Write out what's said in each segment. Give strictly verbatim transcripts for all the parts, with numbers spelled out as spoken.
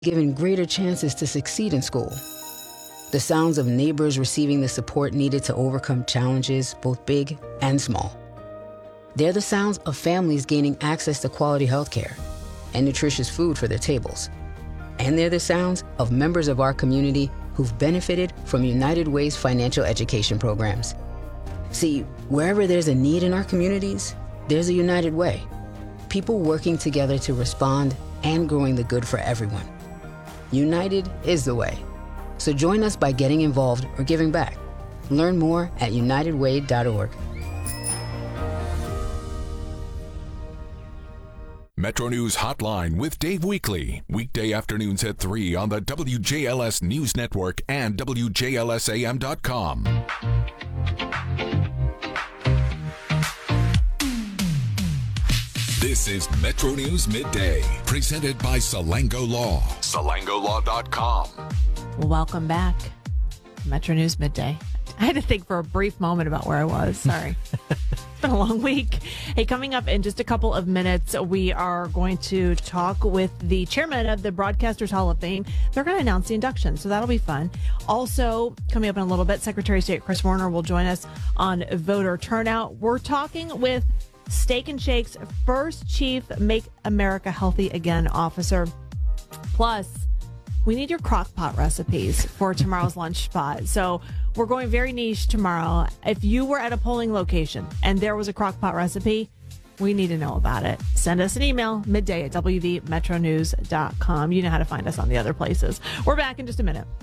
given greater chances to succeed in school. The sounds of neighbors receiving the support needed to overcome challenges, both big and small. They're the sounds of families gaining access to quality healthcare and nutritious food for their tables. And they're the sounds of members of our community who've benefited from United Way's financial education programs. See, wherever there's a need in our communities, there's a United Way. People working together to respond and growing the good for everyone. United is the way. So join us by getting involved or giving back. Learn more at united way dot org. Metro News Hotline with Dave Weekly. Weekday afternoons at three on the W J L S News Network and W J L S A M dot com. This is Metro News Midday, presented by Salango Law. Salango Law dot com. Welcome back. Metro News Midday. I had to think for a brief moment about where I was. Sorry. It's been a long week. Hey, coming up in just a couple of minutes, we are going to talk with the chairman of the Broadcasters Hall of Fame. They're going to announce the induction, so that'll be fun. Also, coming up in a little bit, Secretary of State Chris Warner will join us on voter turnout. We're talking with Steak and Shake's first chief Make America Healthy Again officer. Plus, we need your crock pot recipes for tomorrow's lunch spot. So we're going very niche tomorrow. If you were at a polling location and there was a crock pot recipe, we need to know about it. Send us an email, midday at w v metro news dot com. You know how to find us on the other places. We're back in just a minute.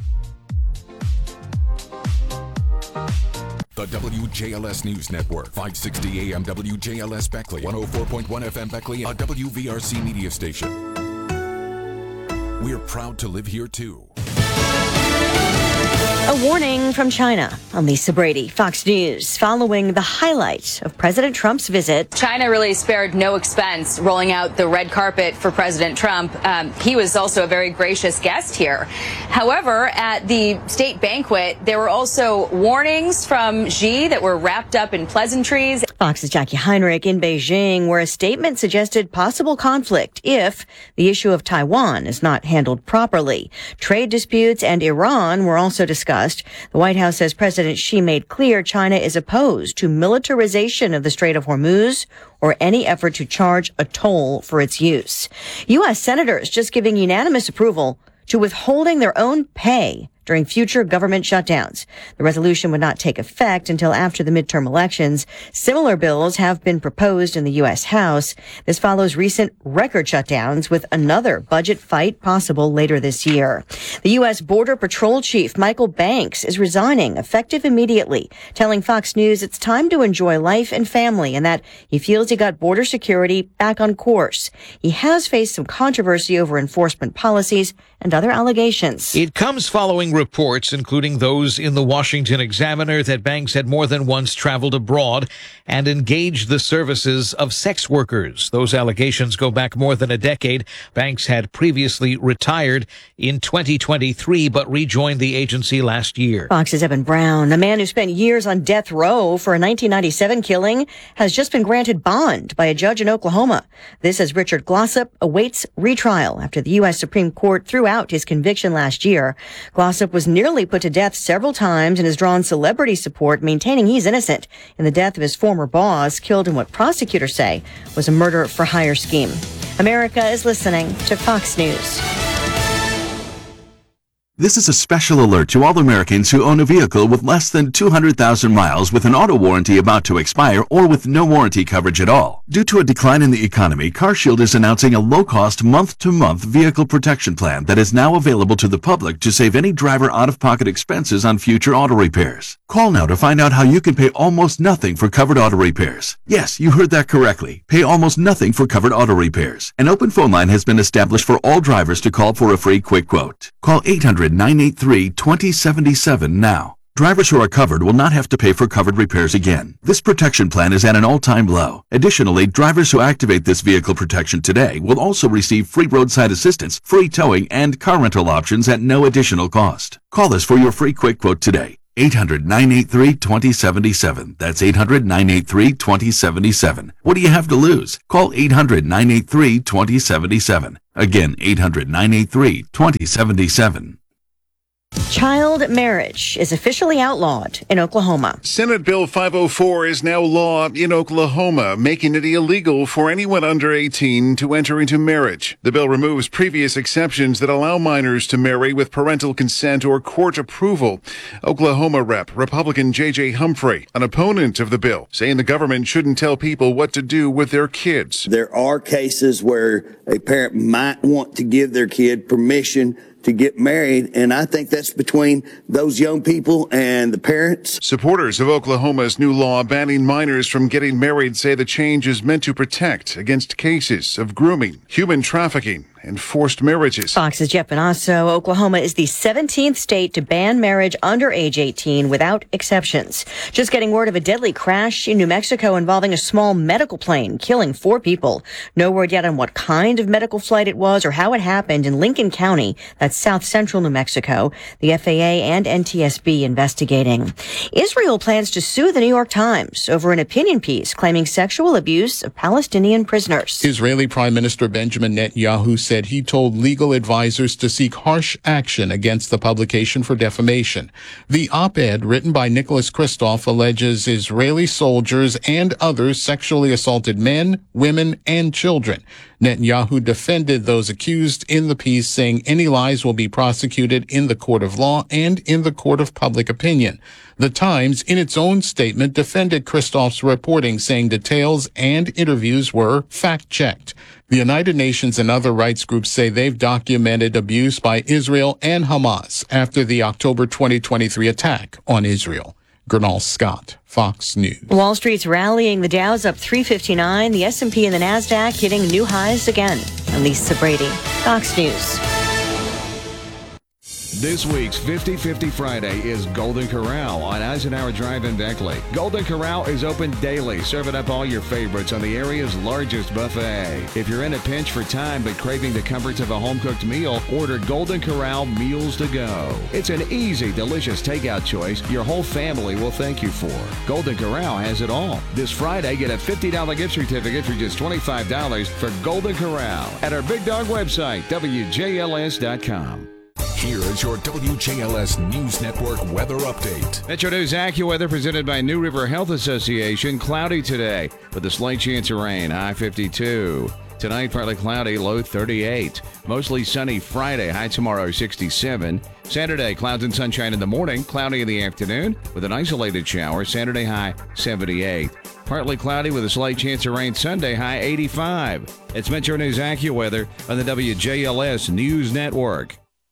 The W J L S News Network, five sixty A M W J L S Beckley, one oh four point one F M Beckley, a W V R C media station. We're proud to live here, too. A warning from China. I'm Lisa Brady, Fox News, following the highlight of President Trump's visit. China really spared no expense rolling out the red carpet for President Trump. Um, he was also a very gracious guest here. However, at the state banquet, there were also warnings from Xi that were wrapped up in pleasantries. Fox's Jackie Heinrich in Beijing, where a statement suggested possible conflict if the issue of Taiwan is not handled properly. Trade disputes and Iran were also discussed. The White House says President Xi made clear China is opposed to militarization of the Strait of Hormuz or any effort to charge a toll for its use. U S senators just giving unanimous approval to withholding their own pay during future government shutdowns. The resolution would not take effect until after the midterm elections. Similar bills have been proposed in the U S House. This follows recent record shutdowns, with another budget fight possible later this year. The U S Border Patrol Chief Michael Banks is resigning effective immediately, telling Fox News it's time to enjoy life and family and that he feels he got border security back on course. He has faced some controversy over enforcement policies and other allegations. It comes following reports, including those in the Washington Examiner, that Banks had more than once traveled abroad and engaged the services of sex workers. Those allegations go back more than a decade. Banks had previously retired in twenty twenty-three, but rejoined the agency last year. Fox's Evan Brown, a man who spent years on death row for a nineteen ninety-seven killing, has just been granted bond by a judge in Oklahoma. This, as Richard Glossip awaits retrial after the U S Supreme Court threw out his conviction last year. Glossip was nearly put to death several times and has drawn celebrity support, maintaining he's innocent in the death of his former boss, killed in what prosecutors say was a murder-for-hire scheme. America is listening to Fox News. This is a special alert to all Americans who own a vehicle with less than two hundred thousand miles with an auto warranty about to expire or with no warranty coverage at all. Due to a decline in the economy, CarShield is announcing a low-cost month-to-month vehicle protection plan that is now available to the public to save any driver out-of-pocket expenses on future auto repairs. Call now to find out how you can pay almost nothing for covered auto repairs. Yes, you heard that correctly. Pay almost nothing for covered auto repairs. An open phone line has been established for all drivers to call for a free quick quote. Call eight hundred, nine eight three, two zero seven seven now. Drivers who are covered will not have to pay for covered repairs again. This protection plan is at an all-time low. Additionally, drivers who activate this vehicle protection today will also receive free roadside assistance, free towing, and car rental options at no additional cost. Call us for your free quick quote today. eight hundred, nine eight three, two zero seven seven. That's eight hundred, nine eight three, two zero seven seven. What do you have to lose? Call eight hundred, nine eight three, two zero seven seven. Again, eight hundred, nine eight three, two zero seven seven. Child marriage is officially outlawed in Oklahoma. Senate Bill five oh four is now law in Oklahoma, making it illegal for anyone under eighteen to enter into marriage. The bill removes previous exceptions that allow minors to marry with parental consent or court approval. Oklahoma Rep Republican J J Humphrey, an opponent of the bill, saying the government shouldn't tell people what to do with their kids. There are cases where a parent might want to give their kid permission to get married, and I think that's between those young people and the parents. Supporters of Oklahoma's new law banning minors from getting married say the change is meant to protect against cases of grooming, human trafficking, and forced marriages. Fox's Jeff Benasso. Oklahoma is the seventeenth state to ban marriage under age eighteen without exceptions. Just getting word of a deadly crash in New Mexico involving a small medical plane killing four people. No word yet on what kind of medical flight it was or how it happened in Lincoln County. That's south central New Mexico. The F A A and N T S B investigating. Israel plans to sue the New York Times over an opinion piece claiming sexual abuse of Palestinian prisoners. Israeli Prime Minister Benjamin Netanyahu said he told legal advisors to seek harsh action against the publication for defamation. The op-ed written by Nicholas Kristof alleges Israeli soldiers and others sexually assaulted men, women, and children. Netanyahu defended those accused in the piece, saying any lies will be prosecuted in the court of law and in the court of public opinion. The Times, in its own statement, defended Kristof's reporting, saying details and interviews were fact-checked. The United Nations and other rights groups say they've documented abuse by Israel and Hamas after the October twenty twenty-three attack on Israel. Gernal Scott, Fox News. Wall Street's rallying. The Dow's up three fifty-nine. The S and P and the NASDAQ hitting new highs again. I'm Lisa Brady, Fox News. This week's fifty fifty Friday is Golden Corral on Eisenhower Drive in Beckley. Golden Corral is open daily, serving up all your favorites on the area's largest buffet. If you're in a pinch for time but craving the comforts of a home-cooked meal, order Golden Corral Meals to Go. It's an easy, delicious takeout choice your whole family will thank you for. Golden Corral has it all. This Friday, get a fifty dollars gift certificate for just twenty-five dollars for Golden Corral at our Big Dog website, W J L S dot com. Here is your W J L S News Network weather update. Metro News AccuWeather presented by New River Health Association. Cloudy today with a slight chance of rain, high fifty-two. Tonight, partly cloudy, low thirty-eight. Mostly sunny Friday, high tomorrow sixty-seven. Saturday, clouds and sunshine in the morning, cloudy in the afternoon with an isolated shower. Saturday, high seventy-eight. Partly cloudy with a slight chance of rain Sunday, high eighty-five. It's Metro News AccuWeather on the W J L S News Network.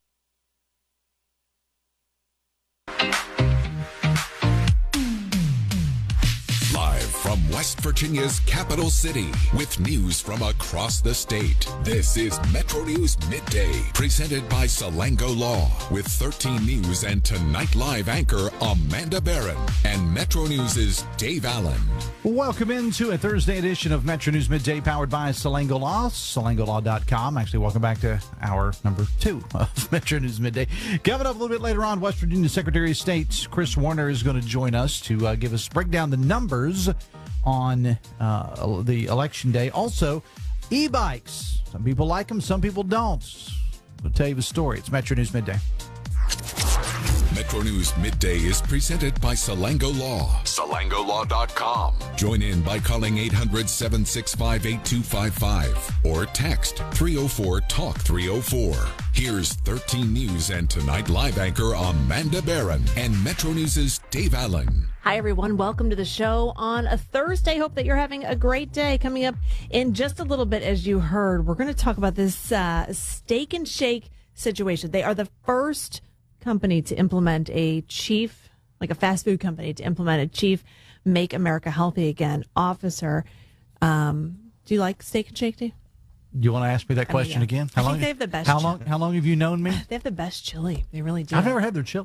From West Virginia's capital city, with news from across the state, this is Metro News Midday, presented by Salango Law, with thirteen News and Tonight Live anchor Amanda Barron and Metro News' Dave Allen. Welcome into a Thursday edition of Metro News Midday, powered by Salango Law, salango law dot com. Actually, welcome back to hour number two of Metro News Midday. Coming up a little bit later on, West Virginia Secretary of State Chris Warner is going to join us to uh, give us break down the numbers on uh, the election day. Also, e-bikes. Some people like them, some people don't. We'll tell you the story. It's Metro News Midday. Metro News Midday is presented by Salango Law, salango law dot com. Join in by calling eight hundred, seven six five, eight two five five or text three oh four, talk three oh four. Here's thirteen News and Tonight Live anchor Amanda Barron and Metro News' Dave Allen. Hi, everyone. Welcome to the show on a Thursday. Hope that you're having a great day. Coming up in just a little bit, as you heard, we're going to talk about this uh, Steak and Shake situation. They are the first company to implement a chief, like a fast food company, to implement a chief Make America Healthy Again officer. Um, do you like Steak and Shake, do you? You want to ask me that question I mean, yeah. again? How I long, think they have the best how chili. long, how long have you known me? They have the best chili. They really do. I've never had their chili.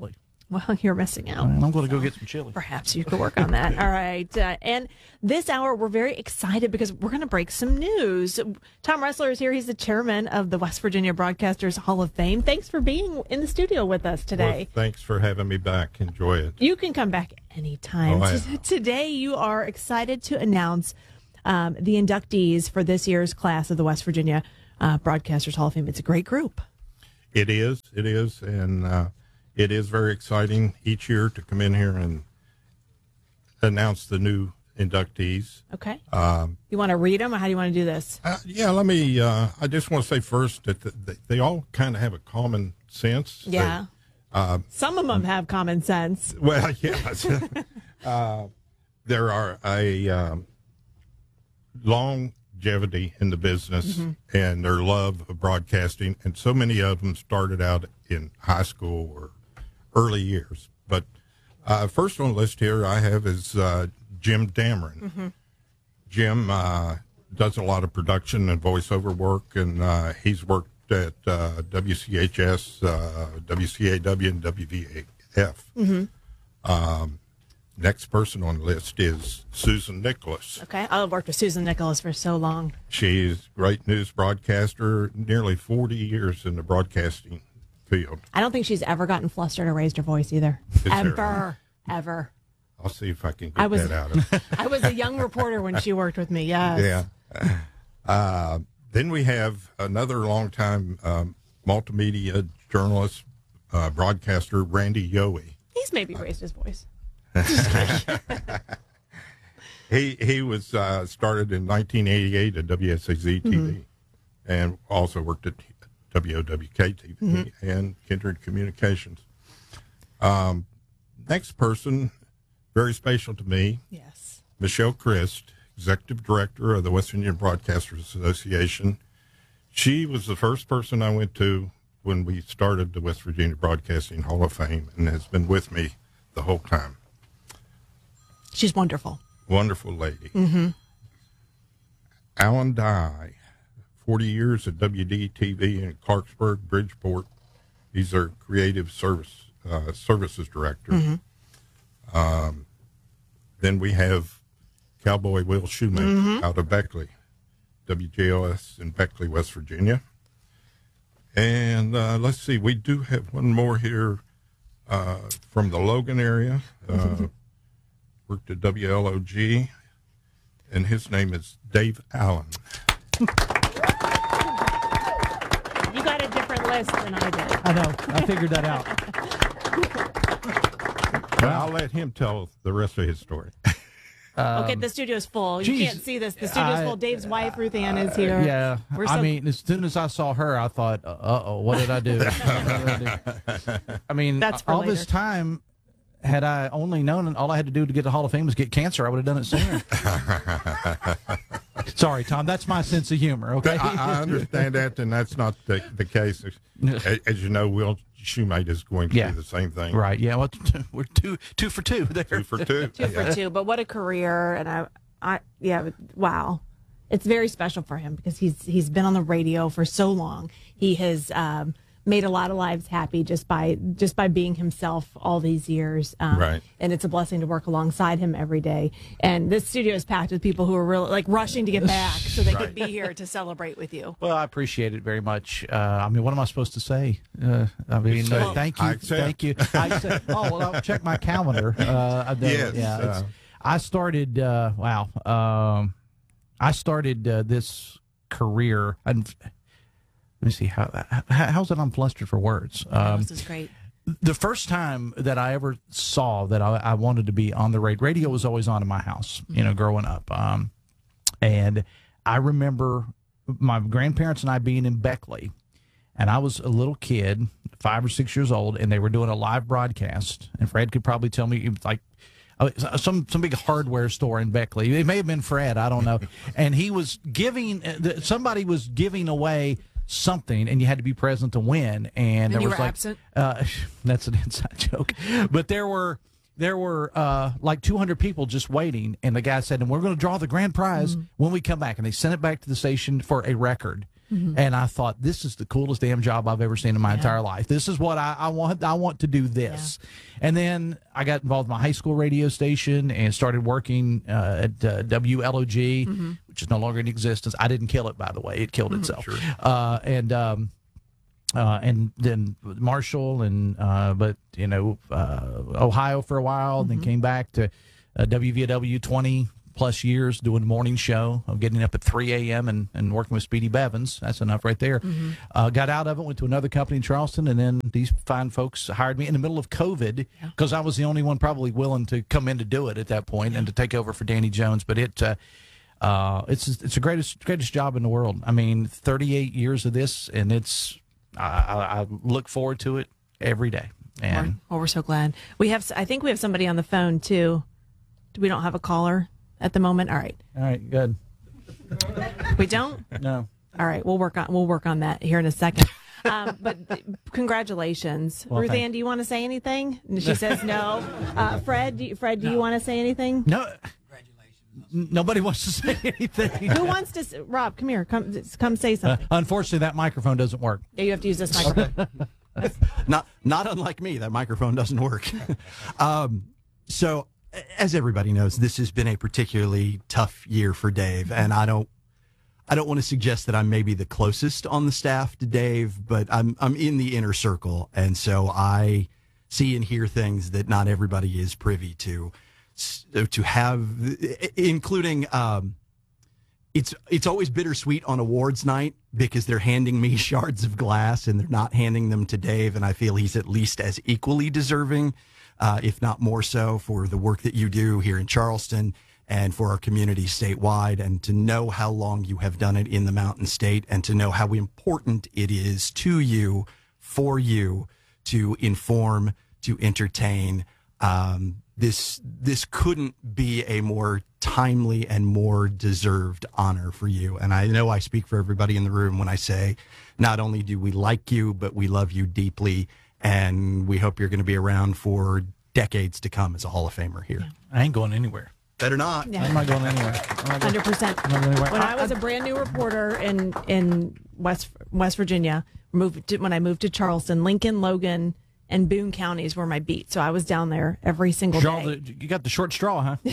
Well, you're missing out. And I'm going to go get some chili. Perhaps you could work on that. All right. Uh, and this hour, we're very excited because we're going to break some news. Tom Ressler is here. He's the chairman of the West Virginia Broadcasters Hall of Fame. Thanks for being in the studio with us today. Well, thanks for having me back. Enjoy it. You can come back anytime. Oh, I- T- Today, you are excited to announce um, the inductees for this year's class of the West Virginia uh, Broadcasters Hall of Fame. It's a great group. It is. It is. And uh, it is very exciting each year to come in here and announce the new inductees. Okay. Um, You want to read them, or how do you want to do this? uh, yeah, let me, uh, I just want to say first that the, they, they all kind of have a common sense. Yeah. They, uh, Some of them have common sense. well, yes. uh, there are a um, longevity in the business Mhm. and their love of broadcasting, and so many of them started out in high school or early years. But uh, first on the list here I have is uh, Jim Dameron. Mm-hmm. Jim uh, does a lot of production and voiceover work, and uh, he's worked at uh, W C H S, uh, W C A W, and W V A F. Mm-hmm. Um, next person on the list is Susan Nicholas. Okay. I've worked with Susan Nicholas for so long. She's a great news broadcaster, nearly forty years in the broadcasting field. I don't think she's ever gotten flustered or raised her voice either. Is there? Ever. Ever. I'll see if I can get I was- that out of her. I was a young reporter when she worked with me. Yes. Yeah. Uh, then we have another longtime um, multimedia journalist, uh, broadcaster, Randy Yohe. He's maybe raised his voice. He he was uh, started in nineteen eighty-eight at W S A Z T V, Mhm. and also worked at W O W K T V Mhm. and Kindred Communications. Um, next person, very special to me. Yes. Michelle Christ, Executive Director of the West Virginia Broadcasters Association. She was the first person I went to when we started the West Virginia Broadcasting Hall of Fame, and has been with me the whole time. She's wonderful. Wonderful lady. Mm-hmm. Alan Dye, forty years at W D T V in Clarksburg, Bridgeport. He's our creative service uh, services director. Mm-hmm. Um, then we have Cowboy Will Shoemaker Mhm. out of Beckley, W J O S in Beckley, West Virginia. And uh, let's see, we do have one more here uh, from the Logan area. Uh, worked at W L O G, and his name is Dave Allen. You got a different list than I did. I know. I figured that out. But I'll let him tell the rest of his story. Okay, the studio's full. You geez, can't see this. The studio's I- full. Dave's wife, Ruth Ann, is here. Yeah. We're I so- mean, as soon as I saw her, I thought, uh oh, what did I do? What did I do? I mean, That's for all later. this time, had I only known, and all I had to do to get the Hall of Fame was get cancer, I would have done it sooner. Sorry, Tom. That's my sense of humor. Okay. I, I understand that, and that's not the, the case. As, as you know, Will Shoemate is going to Yeah. do the same thing. Right. Yeah. Well, we're two two for two there. Two for two. Two for two. But what a career. And I, I, yeah, wow. It's very special for him because he's he's been on the radio for so long. He has um, made a lot of lives happy just by just by being himself all these years. Um, Right. And it's a blessing to work alongside him every day. And this studio is packed with people who are really like rushing to get back so they Right. could be here to celebrate with you. Well, I appreciate it very much. Uh, I mean, what am I supposed to say? Uh, I mean, say, uh, thank you, "I accept." thank you. I accept. Oh well, I'll check my calendar. Uh, I don't- Yes, yeah. it's- uh, I started. Uh, wow. Um, I started uh, this career. And let me see how. how how's it? I'm flustered for words. Oh, Um, this is great. the first time that I ever saw that I, I wanted to be on the radio, radio was always on in my house, you know, growing up. Um, and I remember my grandparents and I being in Beckley, and I was a little kid, five or six years old, and they were doing a live broadcast. And Fred could probably tell me, it was like, uh, some some big hardware store in Beckley. It may have been Fred, I don't know. And he was giving, uh, somebody was giving away something, and you had to be present to win. And, And there you was were like, absent? Uh, that's an inside joke. But there were there were uh, like two hundred people just waiting, and the guy said, "And we're going to draw the grand prize Mm-hmm. when we come back." And they sent it back to the station for a record. Mm-hmm. And I thought, this is the coolest damn job I've ever seen in my yeah. entire life. This is what I, I want. I want to do this. Yeah. And then I got involved in my high school radio station and started working uh, at uh, W L O G, mm-hmm. which is no longer in existence. I didn't kill it, by the way. It killed mm-hmm. itself. Sure. Uh, and um, uh, and then Marshall, and uh, but, you know, uh, Ohio for a while, mm-hmm. then came back to uh, W V W twenty plus years doing a morning show. I'm getting up at three a.m. and, and working with Speedy Bevins. That's enough right there. Mm-hmm. Uh, got out of it, went to another company in Charleston, and then these fine folks hired me in the middle of COVID because yeah. I was the only one probably willing to come in to do it at that point yeah. and to take over for Danny Jones. But it uh, uh, it's it's the greatest greatest job in the world. I mean, thirty-eight years of this, and it's I, I, I look forward to it every day. And well, we're so glad. We have. I think we have somebody on the phone too. We don't have a caller at the moment. All right. All right. Good. We don't? No. All right. We'll work on we'll work on that here in a second. Um, but congratulations, well, Ruth Ann. Do you want to say anything? She says no. Uh, Fred, do you, Fred, do no. you want to say anything? No. Congratulations. Nobody wants to say anything. Who wants to? Rob, come here. Come, come say something. Uh, unfortunately, that microphone doesn't work. Yeah, you have to use this microphone. not, not unlike me. That microphone doesn't work. um, so. As everybody knows, this has been a particularly tough year for Dave, and I don't, I don't want to suggest that I'm maybe the closest on the staff to Dave, but I'm, I'm in the inner circle, and so I see and hear things that not everybody is privy to. To have, including, um, it's it's always bittersweet on awards night because they're handing me shards of glass and they're not handing them to Dave, and I feel he's at least as equally deserving. Uh, if not more so, for the work that you do here in Charleston and for our community statewide, and to know how long you have done it in the Mountain State, and to know how important it is to you, for you, to inform, to entertain. Um, this this couldn't be a more timely and more deserved honor for you. And I know I speak for everybody in the room when I say, not only do we like you, but we love you deeply. And we hope you're going to be around for decades to come as a Hall of Famer here. Yeah. I ain't going anywhere. Better not. Yeah. I'm not going anywhere. one hundred percent. When I was a brand new reporter in in West West Virginia, moved to, when I moved to Charleston, Lincoln, Logan, and Boone counties were my beat. So I was down there every single day. The, you got the short straw, huh?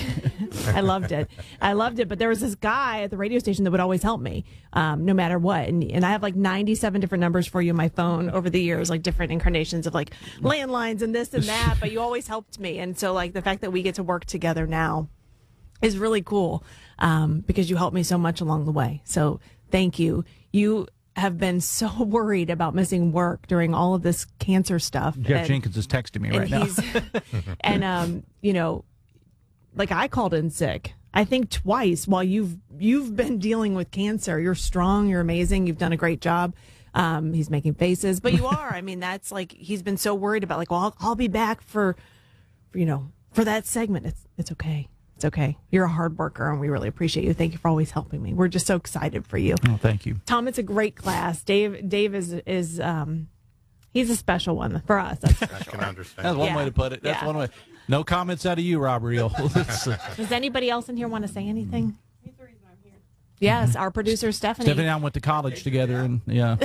I loved it. I loved it. But there was this guy at the radio station that would always help me, um, no matter what. And, and I have like ninety-seven different numbers for you on my phone over the years, like different incarnations of like landlines and this and that. But you always helped me. And so like the fact that we get to work together now is really cool, um, because you helped me so much along the way. So thank you. You have been so worried about missing work during all of this cancer stuff. Jeff and, Jenkins is texting me right now. and, um, you know, like I called in sick, I think twice while you've, you've been dealing with cancer. You're strong. You're amazing. You've done a great job. Um, he's making faces, but you are. I mean, that's like, he's been so worried about like, well, I'll, I'll be back for, for, you know, for that segment. It's, it's okay. It's okay. You're a hard worker, and we really appreciate you. Thank you for always helping me. We're just so excited for you. Oh, thank you, Tom. It's a great class. Dave. Dave is is um, he's a special one for us. That's I can understand. That's one yeah. way to put it. That's yeah. one way. No comments out of you, Rob Reel. Does anybody else in here want to say anything? He's the reason I'm here. Yes, our producer Stephanie. Stephanie and I went to college together, and yeah.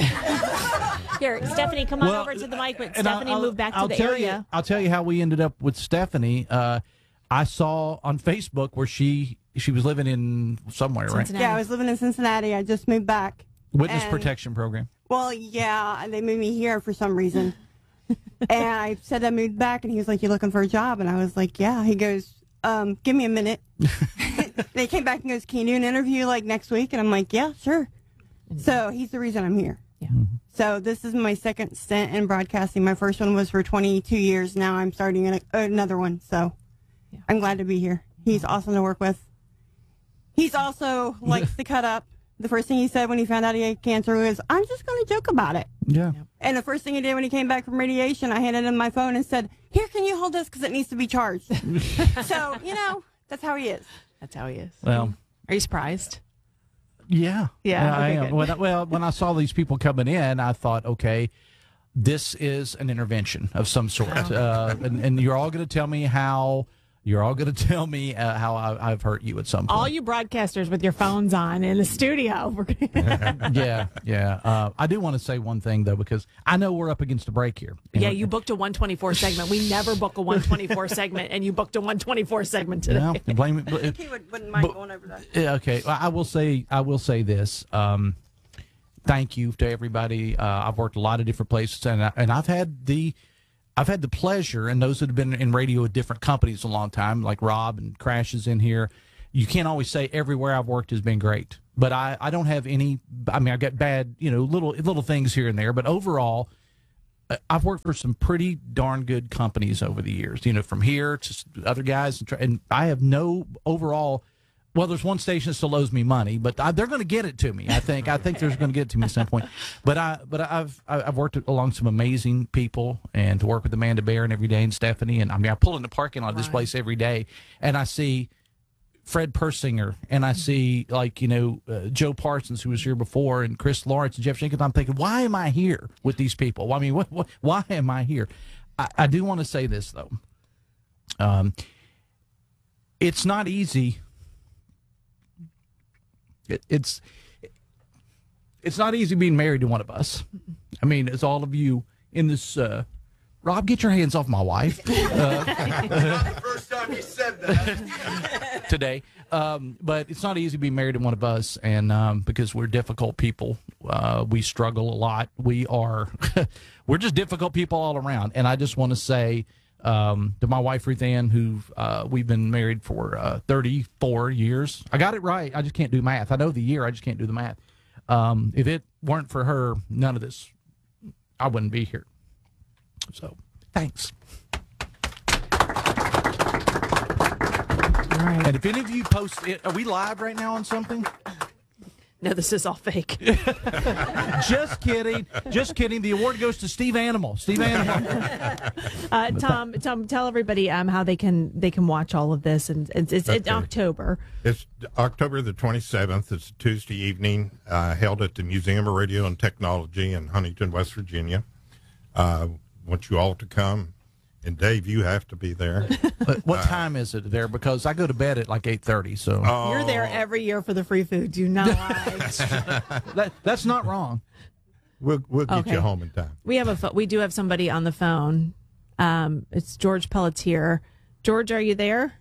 Here, Stephanie, come on well, over to the mic. But Stephanie I'll, moved back to I'll the tell area. You, I'll tell you how we ended up with Stephanie. Uh, I saw on Facebook where she she was living in somewhere, Cincinnati. right? Yeah, I was living in Cincinnati. I just moved back. Witness and, protection program. Well, yeah, they moved me here for some reason. And I said I moved back, and he was like, "You looking for a job?" And I was like, "Yeah." He goes, um, "Give me a minute." They came back and goes, "Can you do an interview like next week?" And I'm like, "Yeah, sure." So he's the reason I'm here. Yeah. Mm-hmm. So this is my second stint in broadcasting. My first one was for twenty-two years. Now I'm starting an, another one. So. Yeah. I'm glad to be here. He's awesome to work with. He's also likes to cut up. The first thing he said when he found out he had cancer was, "I'm just going to joke about it." Yeah. And the first thing he did when he came back from radiation, I handed him my phone and said, "Here, can you hold this because it needs to be charged?" So, you know, that's how he is. That's how he is. Well, are you surprised? Yeah. Yeah. yeah okay, I am. good. When I, well, when I saw these people coming in, I thought, okay, this is an intervention of some sort. Oh. Uh, and, and you're all going to tell me how You're all going to tell me uh, how I, I've hurt you at some point. All you broadcasters with your phones on in the studio. We're gonna yeah, yeah. Uh, I do want to say one thing, though, because I know we're up against a break here. yeah, you booked a one twenty-four segment. We never book a one twenty-four segment, and you booked a one twenty-four segment today. Well, blame it. I think he would, wouldn't mind but, going over that. Yeah, okay. Well, I will say, I will say this. Um, thank you to everybody. Uh, I've worked a lot of different places, and I, and I've had the. I've had the pleasure, and those that have been in radio with different companies a long time, like Rob and Crash is in here. You can't always say everywhere I've worked has been great, but I, I don't have any. I mean, I got bad, you know, little little things here and there, but overall, I've worked for some pretty darn good companies over the years. You know, from here to other guys, and, and I have no overall. Well, there's one station that still owes me money, but I, they're going to get it to me. I think. I think they're going to get it to me at some point. But I, but I've I've worked along some amazing people, and to work with Amanda Barron every day and Stephanie, and I mean I pull in the parking lot of this place every day, and I see Fred Persinger, and I see like you know uh, Joe Parsons, who was here before, and Chris Lawrence and Jeff Jenkins. I'm thinking, why am I here with these people? I mean, what, what why am I here? I, I do want to say this though. Um, it's not easy. It, it's it's not easy being married to one of us. I mean, as all of you in this, uh, Rob, get your hands off my wife. Uh, First time you said that today, um, but it's not easy being married to one of us, and um, because we're difficult people, uh, we struggle a lot. We are, we're just difficult people all around, and I just want to say. Um, to my wife, Ruth Ann, who uh, we've been married for uh, thirty-four years. I got it right. I just can't do math. I know the year. I just can't do the math. Um, if it weren't for her, none of this, I wouldn't be here. So, thanks. All right. And if any of you post, are we live right now on something? No, this is all fake. Just kidding. Just kidding. The award goes to Steve Animal. Steve Animal. uh, Tom, Tom, tell everybody um, how they can they can watch all of this, and it's, it's, it's Okay. October. It's October the twenty-seventh. It's a Tuesday evening, uh, held at the Museum of Radio and Technology in Huntington, West Virginia. Uh, want you all to come. And Dave, you have to be there. But what time is it there? Because I go to bed at like eight thirty. So oh. You're there every year for the free food. Do not lie. that, that's not wrong. We'll we'll get Okay. you home in time. We have a pho- we do have somebody on the phone. Um, it's George Pelletier. George, are you there?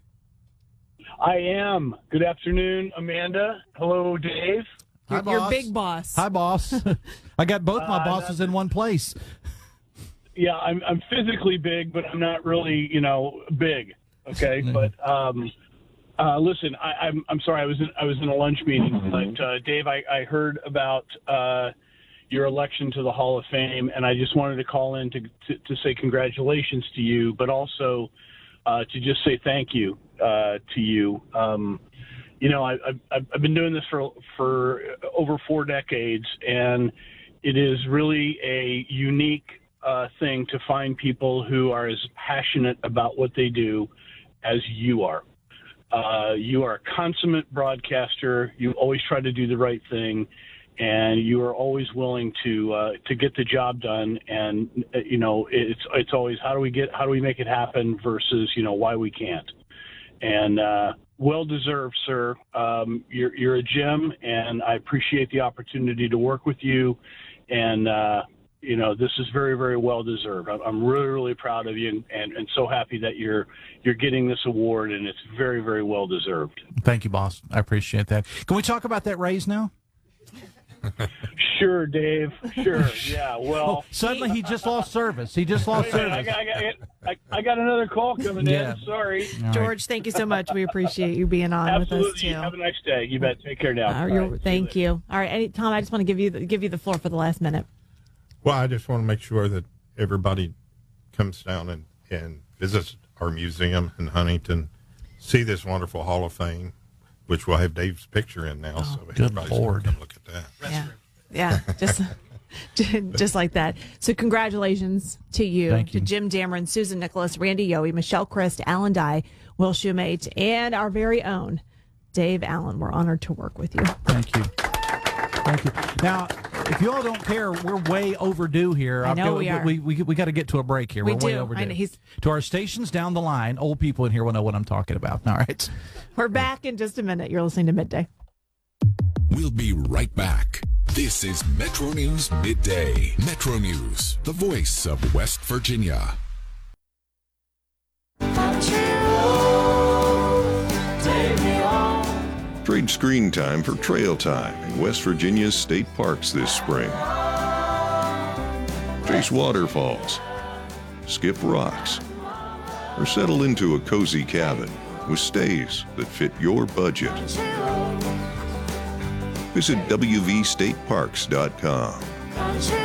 I am. Good afternoon, Amanda. Hello, Dave. Hi, Your- your boss. big boss. Hi, boss. I got both my Uh, bosses in one place. Yeah, I'm I'm physically big, but I'm not really, you know, big. Okay, but um, uh, listen, I, I'm I'm sorry, I was in I was in a lunch meeting, but uh, Dave, I, I heard about uh, your election to the Hall of Fame, and I just wanted to call in to to, to say congratulations to you, but also uh, to just say thank you uh, to you. Um, you know, I, I've I've been doing this for for over four decades, and it is really a unique Uh, thing to find people who are as passionate about what they do as you are. Uh, you are a consummate broadcaster. You always try to do the right thing, and you are always willing to uh, to get the job done. And uh, you know, it's it's always how do we get how do we make it happen versus you know why we can't. And uh, well deserved, sir. Um, you're you're a gem, and I appreciate the opportunity to work with you. And uh, you know, this is very, very well deserved. I'm, I'm really, really proud of you, and, and, and so happy that you're you're getting this award, and it's very, very well deserved. Thank you, boss. I appreciate that. Can we talk about that raise now? Sure, Dave. Sure. Yeah. Well, Oh, suddenly he just lost service. He just lost wait a minute, service. I got, I, got, I, I got another call coming Yeah. in. Sorry. George, thank you so much. We appreciate you being on Absolutely. with us too. Have a nice day. You bet. Take care now. Uh, All you're- right. thank you. All right, any, Tom, I just want to give you the, give you the floor for the last minute. Well, I just want to make sure that everybody comes down and, and visits our museum in Huntington, see this wonderful Hall of Fame, which will have Dave's picture in now. so everybody's going Lord. to come look at that. Yeah, yeah, just just like that. So congratulations to you, Thank to you. Jim Dameron, Susan Nicholas, Randy Yohe, Michelle Christ, Alan Dye, Will Shoemate, and our very own Dave Allen. We're honored to work with you. Thank you. Thank you. Now, If you all don't care, we're way overdue here. I know I'll go, we are. We, we, we got to get to a break here. We we're do. way overdue. I know, he's- To our stations down the line, old people in here will know what I'm talking about. All right. We're back in just a minute. You're listening to Midday. We'll be right back. This is Metro News Midday. Metro News, the voice of West Virginia. Trade screen time for trail time in West Virginia's state parks this spring. Chase waterfalls, skip rocks, or settle into a cozy cabin with stays that fit your budget. Visit W V state parks dot com.